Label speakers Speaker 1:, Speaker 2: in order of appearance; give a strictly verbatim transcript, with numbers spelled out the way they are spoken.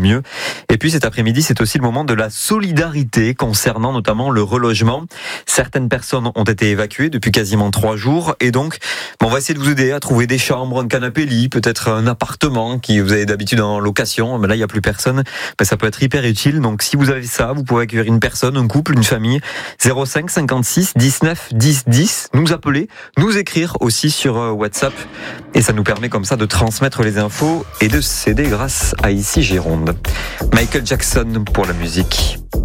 Speaker 1: mieux. Et puis cet après-midi, c'est aussi le moment de la solidarité concernant notamment le relogement. Certaines personnes ont été évacuées depuis quasiment trois jours et donc on va essayer de vous aider à trouver des chambres, un canapé-lit, peut-être un appartement qui vous avez d'habitude en location. Mais là, il n'y a plus personne. Ben, ça peut être hyper utile. Donc si vous avez ça, vous pouvez accueillir une personne, un couple, une famille. zéro cinq cinquante-six dix-neuf dix dix. Nous appeler, nous écrire aussi sur WhatsApp. Et ça nous permet comme ça de transmettre les infos et de s'aider grâce à Ici Gironde. Michael Jackson pour la musique.